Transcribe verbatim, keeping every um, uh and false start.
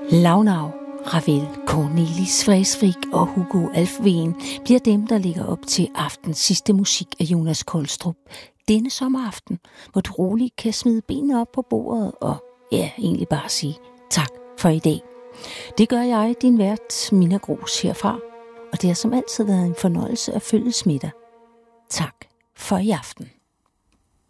Launau, Ravel, Cornelis Vreeswijk og Hugo Alfvén bliver dem, der ligger op til aftens sidste musik af Jonas Kolstrup. Denne sommeraften, hvor du roligt kan smide benene op på bordet og ja, egentlig bare sige tak for i dag. Det gør jeg, din vært, Mina Gros herfra, og det har som altid været en fornøjelse at følges med dig. Tak for i aften.